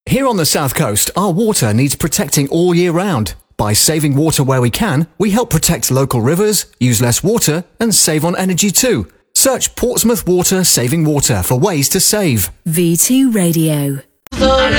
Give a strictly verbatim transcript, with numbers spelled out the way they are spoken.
Here on the South Coast, our water needs protecting all year round. By saving water where we can, we help protect local rivers, use less water, and save on energy too. Search Portsmouth Water Saving Water for ways to save. V two Radio.